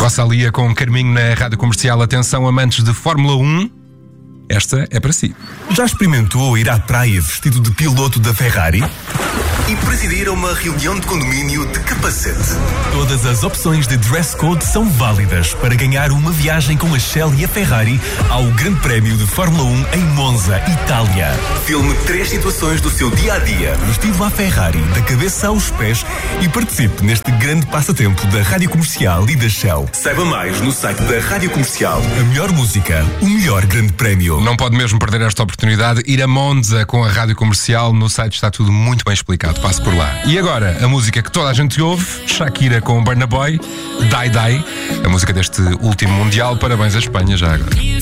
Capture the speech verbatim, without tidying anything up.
Rosalía com Carminho na Rádio Comercial. Atenção, amantes de Fórmula um, esta é para si. Já experimentou ir à praia vestido de piloto da Ferrari? E presidir a uma reunião de condomínio de capacete? Todas as opções de dress code são válidas para ganhar uma viagem com a Shell e a Ferrari ao Grande Prémio de Fórmula um em Monza, Itália. Filme três situações do seu dia-a-dia, vestido à Ferrari, da cabeça aos pés, e participe neste grande passatempo da Rádio Comercial e da Shell. Saiba mais no site da Rádio Comercial. A melhor música, o melhor Grande Prémio. Não pode mesmo perder esta oportunidade. Ir a Monza com a Rádio Comercial. No site está tudo muito bem explicado. Passe por lá. E agora, a música que toda a gente ouve, Shakira com Burna Boy, Die Die, a música deste último Mundial. Parabéns à Espanha já agora.